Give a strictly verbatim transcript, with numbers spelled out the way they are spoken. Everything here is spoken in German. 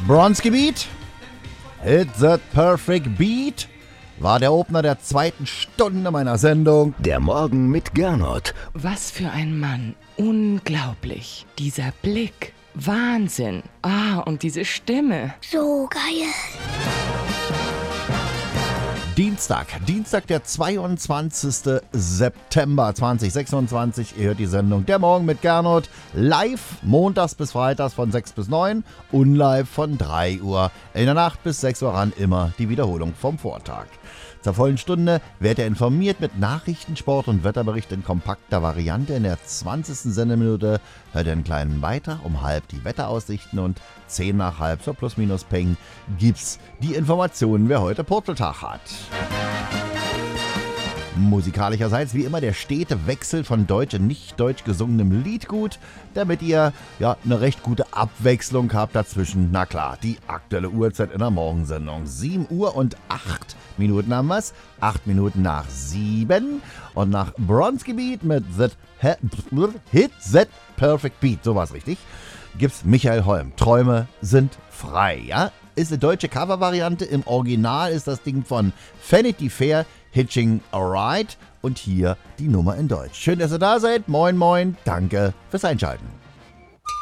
Bronski Beat, Hit That Perfect Beat, war der Opener der zweiten Stunde meiner Sendung. Der Morgen mit Gernot. Was für ein Mann. Unglaublich. Dieser Blick. Wahnsinn. Ah, und diese Stimme. So geil. Dienstag, Dienstag der zweiundzwanzigsten September zweitausendsechsundzwanzig. Ihr hört die Sendung Der Morgen mit Gernot. Live montags bis freitags von sechs bis neun und live von drei Uhr. In der Nacht bis sechs Uhr ran immer die Wiederholung vom Vortag. Zur vollen Stunde werdet ihr informiert mit Nachrichten, Sport und Wetterbericht in kompakter Variante. In der zwanzigsten Sendeminute hört ihr einen kleinen Beitrag, um halb die Wetteraussichten und zehn nach halb, so plus minus peng, gibt's die Informationen, wer heute Purzeltag hat. Musikalischerseits wie immer der stete Wechsel von deutsch und nicht deutsch gesungenem Liedgut, damit ihr ja eine recht gute Abwechslung habt dazwischen. Na klar, die aktuelle Uhrzeit in der Morgensendung. sieben Uhr und acht Minuten haben wir's. acht Minuten nach sieben. Und nach Bronski Beat mit That Hit That Perfect Beat, so war's richtig, gibt's Michael Holm. Träume sind frei, ja? Ist eine deutsche Covervariante. Im Original ist das Ding von Vanity Fair, Hitching a Ride. Und hier die Nummer in Deutsch. Schön, dass ihr da seid. Moin, moin. Danke fürs Einschalten.